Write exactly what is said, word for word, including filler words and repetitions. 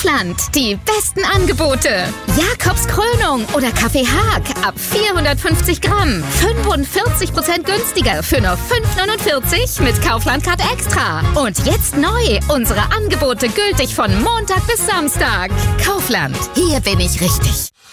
Kaufland. Die besten Angebote. Jakobs Krönung oder Kaffee Haag ab vierhundertfünfzig Gramm. fünfundvierzig Prozent günstiger für nur fünf neunundvierzig mit Kaufland Card Extra. Und jetzt neu. Unsere Angebote gültig von Montag bis Samstag. Kaufland. Hier bin ich richtig.